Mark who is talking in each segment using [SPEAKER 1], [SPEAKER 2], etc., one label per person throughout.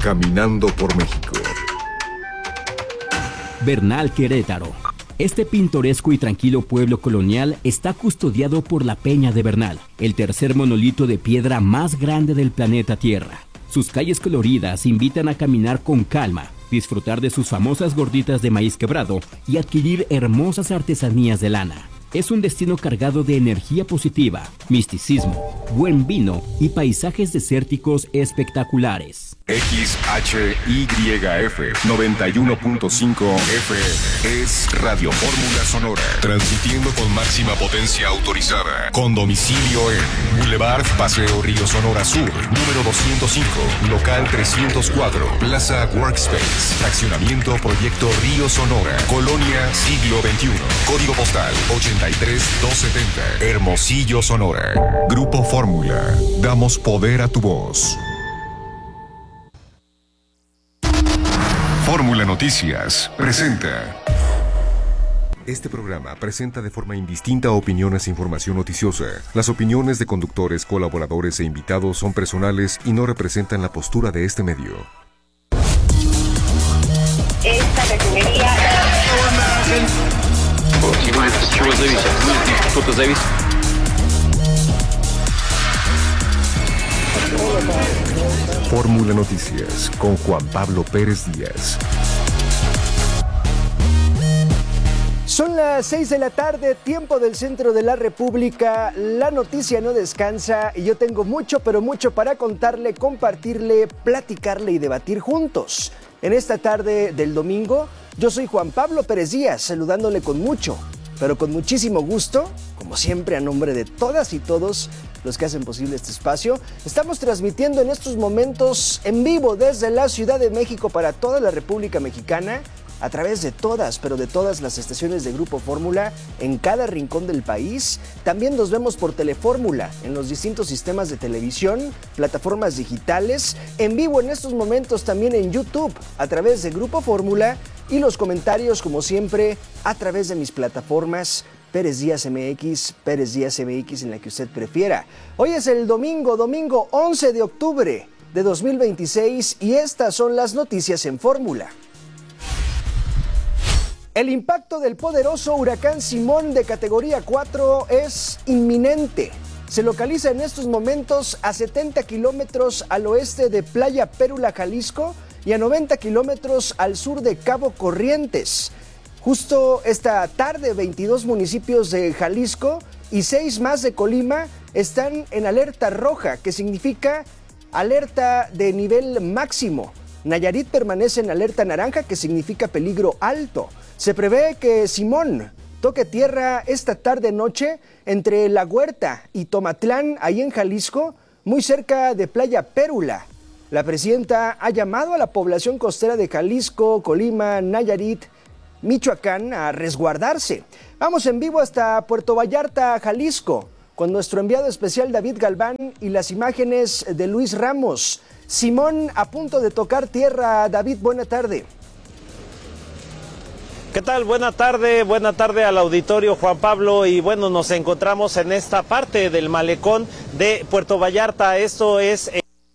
[SPEAKER 1] Caminando por México.
[SPEAKER 2] Bernal, Querétaro. Este pintoresco y tranquilo pueblo colonial está custodiado por la Peña de Bernal, el tercer monolito de piedra más grande del planeta Tierra. Sus calles coloridas invitan a caminar con calma, disfrutar de sus famosas gorditas de maíz quebrado y adquirir hermosas artesanías de lana. Es un destino cargado de energía positiva, misticismo, buen vino y paisajes desérticos espectaculares.
[SPEAKER 1] XHYF 91.5 FM es Radio Fórmula Sonora, transmitiendo con máxima potencia autorizada, con domicilio en Boulevard Paseo Río Sonora Sur, número 205, local 304, Plaza Workspace, Fraccionamiento Proyecto Río Sonora, Colonia Siglo XXI, código postal 83270, Hermosillo, Sonora. Grupo Fórmula, damos poder a tu voz. Fórmula Noticias presenta. Este programa presenta de forma indistinta opiniones e información noticiosa. Las opiniones de conductores, colaboradores e invitados son personales y no representan la postura de este medio.
[SPEAKER 3] Esta refinería...
[SPEAKER 1] Fórmula Noticias con Juan Pablo Pérez Díaz.
[SPEAKER 4] Son las 6 de la tarde, tiempo del centro de la República. La noticia no descansa y yo tengo mucho, pero mucho para contarle, compartirle, platicarle y debatir juntos. En esta tarde del domingo, yo soy Juan Pablo Pérez Díaz, saludándole con mucho, pero con muchísimo gusto, como siempre a nombre de todas y todos los que hacen posible este espacio. Estamos transmitiendo en estos momentos en vivo desde la Ciudad de México para toda la República Mexicana, a través de todas, pero de todas las estaciones de Grupo Fórmula en cada rincón del país. También nos vemos por Telefórmula en los distintos sistemas de televisión, plataformas digitales, en vivo en estos momentos también en YouTube a través de Grupo Fórmula y los comentarios como siempre a través de mis plataformas Pérez Díaz MX, Pérez Díaz MX en la que usted prefiera. Hoy es el domingo 11 de octubre de 2026 y estas son las noticias en Fórmula. El impacto del poderoso huracán Simón de categoría 4 es inminente. Se localiza en estos momentos a 70 kilómetros al oeste de Playa Pérula, Jalisco, y a 90 kilómetros al sur de Cabo Corrientes. Justo esta tarde, 22 municipios de Jalisco y 6 más de Colima están en alerta roja, que significa alerta de nivel máximo. Nayarit permanece en alerta naranja, que significa peligro alto. Se prevé que Simón toque tierra esta tarde-noche entre La Huerta y Tomatlán, ahí en Jalisco, muy cerca de Playa Pérula. La presidenta ha llamado a la población costera de Jalisco, Colima, Nayarit, Michoacán a resguardarse. Vamos en vivo hasta Puerto Vallarta, Jalisco, con nuestro enviado especial David Galván y las imágenes de Luis Ramos. Simón a punto de tocar tierra. David, buena tarde.
[SPEAKER 5] ¿Qué tal? Buena tarde al auditorio, Juan Pablo, y bueno, nos encontramos en esta parte del malecón de Puerto Vallarta. Esto es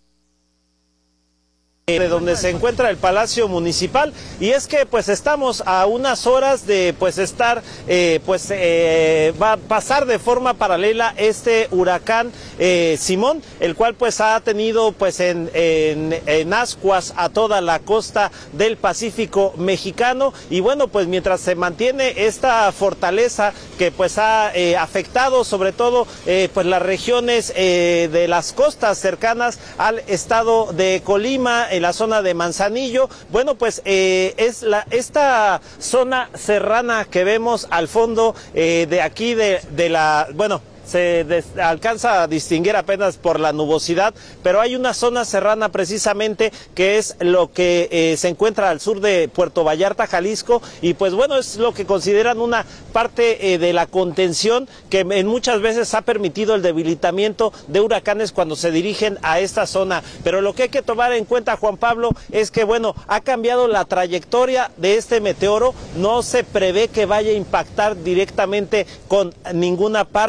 [SPEAKER 5] de donde se encuentra el Palacio Municipal, y es que pues estamos a unas horas de pues estar va a pasar de forma paralela este huracán Simón, el cual pues ha tenido pues en ascuas a toda la costa del Pacífico mexicano, y bueno, pues mientras se mantiene esta fortaleza que pues ha afectado sobre todo pues las regiones de las costas cercanas al estado de Colima, en la zona de Manzanillo. Bueno, pues esta zona serrana que vemos al fondo de aquí de la, bueno, se alcanza a distinguir apenas por la nubosidad, pero hay una zona serrana precisamente que es lo que se encuentra al sur de Puerto Vallarta, Jalisco, y pues bueno, es lo que consideran una parte de la contención que en muchas veces ha permitido el debilitamiento de huracanes cuando se dirigen a esta zona. Pero lo que hay que tomar en cuenta, Juan Pablo, es que bueno, ha cambiado la trayectoria de este meteoro, no se prevé que vaya a impactar directamente con ninguna parte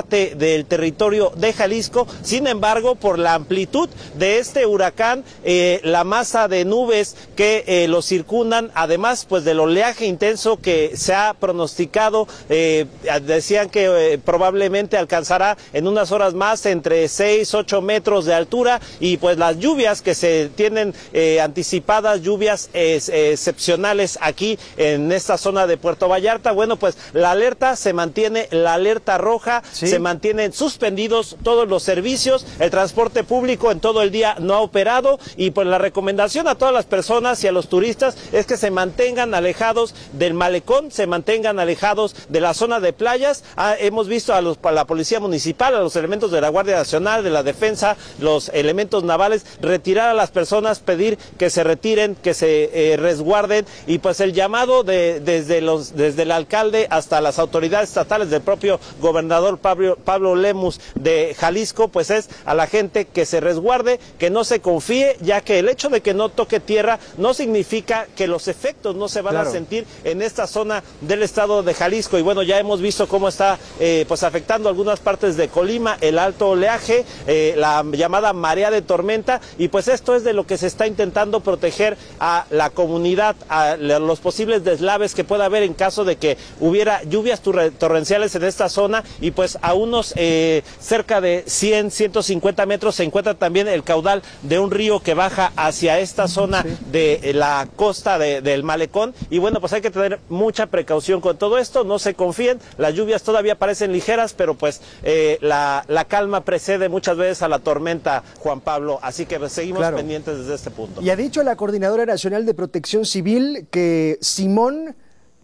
[SPEAKER 5] del territorio de Jalisco. Sin embargo, por la amplitud de este huracán, la masa de nubes que lo circundan, además pues del oleaje intenso que se ha pronosticado, decían que probablemente alcanzará en unas horas más entre 6-8 metros de altura, y pues las lluvias que se tienen anticipadas, lluvias excepcionales aquí en esta zona de Puerto Vallarta. Bueno, pues la alerta se mantiene, la alerta roja, ¿sí? Se mantienen suspendidos todos los servicios, el transporte público en todo el día no ha operado, y pues la recomendación a todas las personas y a los turistas es que se mantengan alejados del malecón, se mantengan alejados de la zona de playas. Hemos visto a la policía municipal, a los elementos de la Guardia Nacional, de la defensa, los elementos navales, retirar a las personas, pedir que se retiren, que se resguarden, y pues el llamado desde el alcalde hasta las autoridades estatales, del propio gobernador Pablo Lemus de Jalisco, pues es a la gente que se resguarde, que no se confíe, ya que el hecho de que no toque tierra no significa que los efectos no se van a sentir en esta zona del estado de Jalisco. Y bueno, ya hemos visto cómo está pues afectando algunas partes de Colima, el alto oleaje, la llamada marea de tormenta, y pues esto es de lo que se está intentando proteger a la comunidad, a los posibles deslaves que pueda haber en caso de que hubiera lluvias torrenciales en esta zona. Y pues a unos cerca de 100-150 metros se encuentra también el caudal de un río que baja hacia esta zona de la costa del malecón, y bueno, pues hay que tener mucha precaución con todo esto, no se confíen, las lluvias todavía parecen ligeras, pero pues la calma precede muchas veces a la tormenta, Juan Pablo, así que seguimos pendientes desde este punto.
[SPEAKER 4] Y ha dicho la Coordinadora Nacional de Protección Civil que Simón,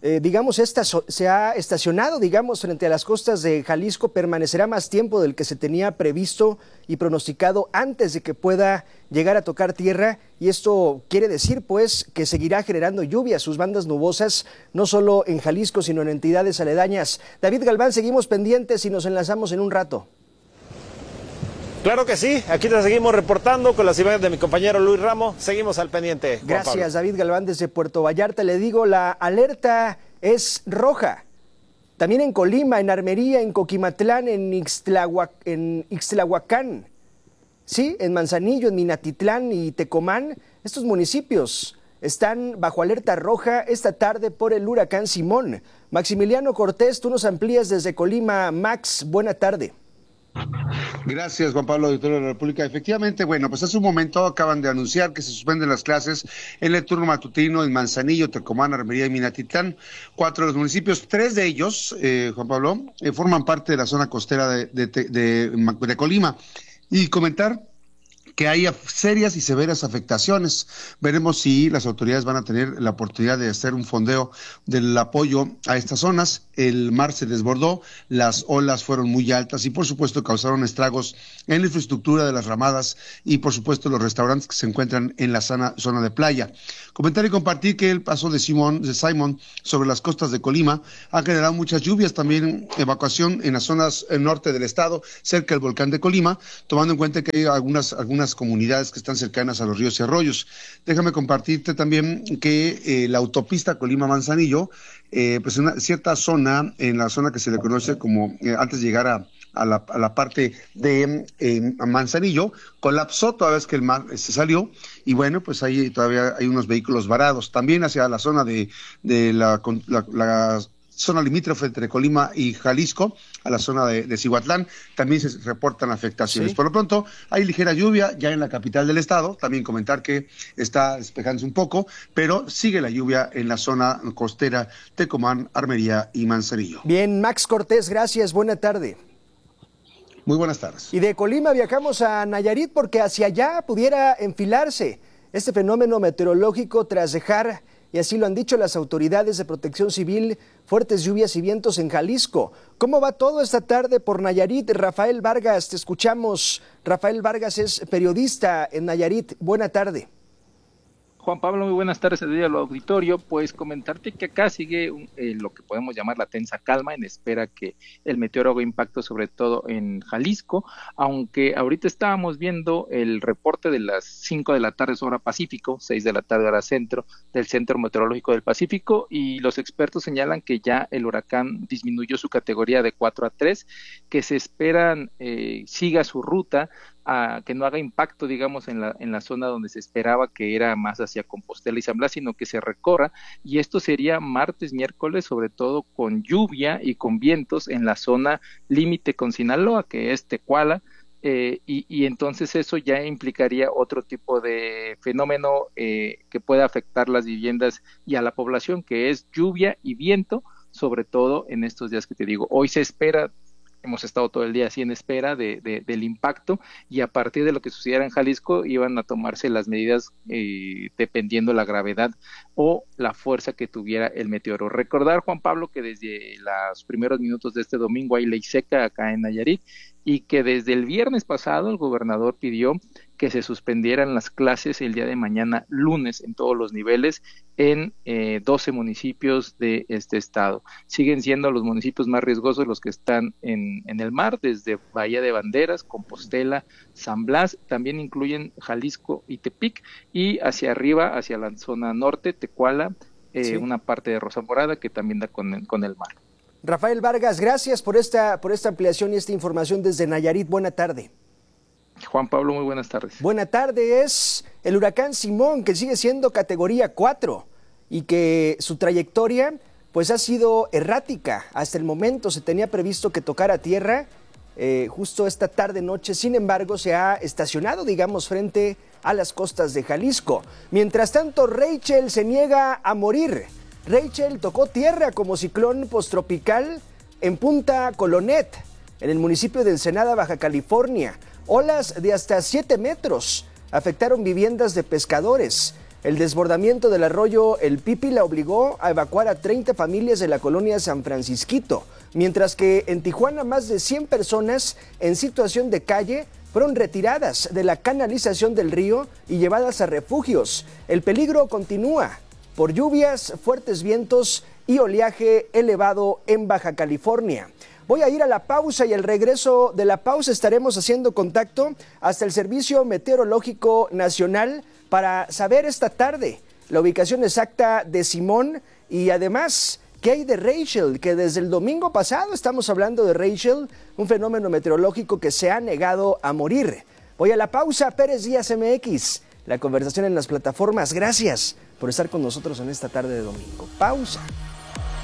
[SPEAKER 4] se ha estacionado, frente a las costas de Jalisco, permanecerá más tiempo del que se tenía previsto y pronosticado antes de que pueda llegar a tocar tierra, y esto quiere decir pues que seguirá generando lluvias, sus bandas nubosas, no solo en Jalisco, sino en entidades aledañas. David Galván, seguimos pendientes y nos enlazamos en un rato.
[SPEAKER 5] Claro que sí, aquí te seguimos reportando con las imágenes de mi compañero Luis Ramos, seguimos al pendiente.
[SPEAKER 4] Gracias, David Galván, desde Puerto Vallarta. Le digo, la alerta es roja. También en Colima, en Armería, en Coquimatlán, en Ixtlahuacán, sí, en Manzanillo, en Minatitlán y Tecomán. Estos municipios están bajo alerta roja esta tarde por el huracán Simón. Maximiliano Cortés, tú nos amplías desde Colima. Max, buena tarde.
[SPEAKER 6] Gracias, Juan Pablo, auditorio de la República. Efectivamente, bueno, pues hace un momento acaban de anunciar que se suspenden las clases en el turno matutino en Manzanillo, Tecomán, Armería y Minatitlán. 4 de los municipios, 3 de ellos, Juan Pablo, forman parte de la zona costera de Colima. Y comentar que haya serias y severas afectaciones. Veremos si las autoridades van a tener la oportunidad de hacer un fondeo del apoyo a estas zonas. El mar se desbordó, las olas fueron muy altas y por supuesto causaron estragos en la infraestructura de las ramadas y por supuesto los restaurantes que se encuentran en la zona de playa. Comentar y compartir que el paso de Simón sobre las costas de Colima ha generado muchas lluvias, también evacuación en las zonas norte del estado, cerca del volcán de Colima, tomando en cuenta que hay algunas comunidades que están cercanas a los ríos y arroyos. Déjame compartirte también que la autopista Colima-Manzanillo, pues en una cierta zona, en la zona que se le conoce como antes de llegar a la parte de Manzanillo, colapsó toda vez que el mar se salió, y bueno, pues ahí todavía hay unos vehículos varados. También hacia la zona de la zona limítrofe entre Colima y Jalisco, a la zona de Cihuatlán, también se reportan afectaciones. Sí. Por lo pronto, hay ligera lluvia ya en la capital del estado. También comentar que está despejándose un poco, pero sigue la lluvia en la zona costera Tecomán, Armería y Manzanillo.
[SPEAKER 4] Bien, Max Cortés, gracias, buena tarde.
[SPEAKER 6] Muy buenas tardes.
[SPEAKER 4] Y de Colima viajamos a Nayarit porque hacia allá pudiera enfilarse este fenómeno meteorológico tras dejar, y así lo han dicho las autoridades de Protección Civil, fuertes lluvias y vientos en Jalisco. ¿Cómo va todo esta tarde por Nayarit? Rafael Vargas, te escuchamos. Rafael Vargas es periodista en Nayarit. Buena tarde.
[SPEAKER 7] Juan Pablo, muy buenas tardes al auditorio. Pues comentarte que acá sigue lo que podemos llamar la tensa calma en espera que el meteoro haga impacto sobre todo en Jalisco, aunque ahorita estábamos viendo el reporte de las 5 de la tarde hora Pacífico, 6 de la tarde hora centro, del Centro Meteorológico del Pacífico, y los expertos señalan que ya el huracán disminuyó su categoría de 4 a 3, que se esperan siga su ruta, a que no haga impacto, digamos, en la zona donde se esperaba, que era más hacia Compostela y San Blas, sino que se recorra, y esto sería martes, miércoles, sobre todo con lluvia y con vientos en la zona límite con Sinaloa, que es Tecuala, y entonces eso ya implicaría otro tipo de fenómeno que pueda afectar las viviendas y a la población, que es lluvia y viento, sobre todo en estos días que te digo. Hoy se espera, hemos estado todo el día así en espera del impacto, y a partir de lo que sucediera en Jalisco iban a tomarse las medidas dependiendo la gravedad o la fuerza que tuviera el meteoro. Recordar, Juan Pablo, que desde los primeros minutos de este domingo hay ley seca acá en Nayarit, y que desde el viernes pasado el gobernador pidió que se suspendieran las clases el día de mañana, lunes, en todos los niveles, en 12 municipios de este estado. Siguen siendo los municipios más riesgosos los que están en el mar, desde Bahía de Banderas, Compostela, San Blas, también incluyen Jalisco y Tepic, y hacia arriba, hacia la zona norte, Tecuala, sí, una parte de Rosa Morada que también da con el mar.
[SPEAKER 4] Rafael Vargas, gracias por esta ampliación y esta información desde Nayarit. Buena tarde.
[SPEAKER 7] Juan Pablo, muy buenas tardes.
[SPEAKER 4] Buena tarde. Es el huracán Simón, que sigue siendo categoría 4 y que su trayectoria pues ha sido errática. Hasta el momento se tenía previsto que tocara tierra justo esta tarde-noche. Sin embargo, se ha estacionado, digamos, frente a las costas de Jalisco. Mientras tanto, Rachel se niega a morir. Rachel tocó tierra como ciclón posttropical en Punta Colonet, en el municipio de Ensenada, Baja California. Olas de hasta 7 metros afectaron viviendas de pescadores. El desbordamiento del arroyo El Pipi la obligó a evacuar a 30 familias de la colonia San Francisquito, mientras que en Tijuana más de 100 personas en situación de calle fueron retiradas de la canalización del río y llevadas a refugios. El peligro continúa por lluvias, fuertes vientos y oleaje elevado en Baja California. Voy a ir a la pausa y al regreso de la pausa estaremos haciendo contacto hasta el Servicio Meteorológico Nacional para saber esta tarde la ubicación exacta de Simón y además qué hay de Rachel, que desde el domingo pasado estamos hablando de Rachel, un fenómeno meteorológico que se ha negado a morir. Voy a la pausa, Pérez Díaz MX, la conversación en las plataformas. Gracias por estar con nosotros en esta tarde de domingo. Pausa.